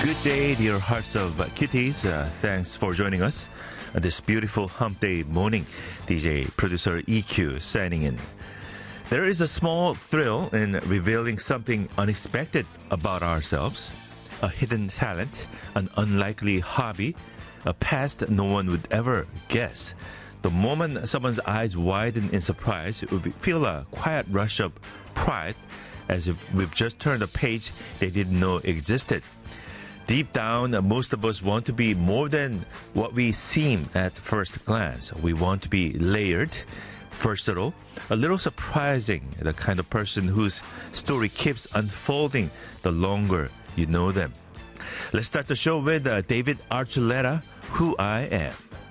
Good day, dear hearts of kitties. Thanks for joining us this beautiful hump day morning. DJ producer EQ signing in. There is a small thrill in revealing something unexpected about ourselves. A hidden talent, an unlikely hobby, a past no one would ever guess. The moment someone's eyes widen in surprise, we feel a quiet rush of pride, as if we've just turned a page they didn't know existed. Deep down, most of us want to be more than what we seem at first glance. We want to be layered, versatile, a little surprising, the kind of person whose story keeps unfolding the longer you know them. Let's start the show with David Archuleta, Who I Am.